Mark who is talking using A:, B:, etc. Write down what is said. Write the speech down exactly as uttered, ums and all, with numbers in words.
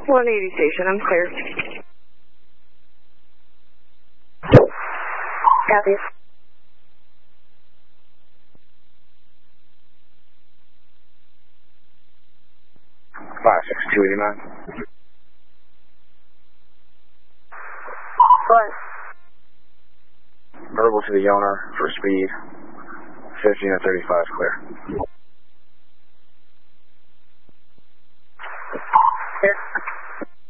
A: one eighty station, I'm clear. Copy.
B: five six two eighty-nine.
A: What?
B: Verbal to the owner for speed. fifteen and thirty-five is clear.